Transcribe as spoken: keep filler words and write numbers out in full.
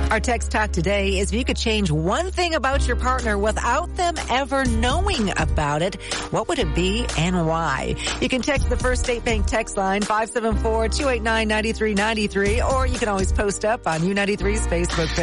Our text talk today is if you could change one thing about your partner without them ever knowing about it, what would it be and why? You can text the First State Bank text line five seven four, two eight nine, nine three nine three, or you can always post up on U ninety-three's Facebook page.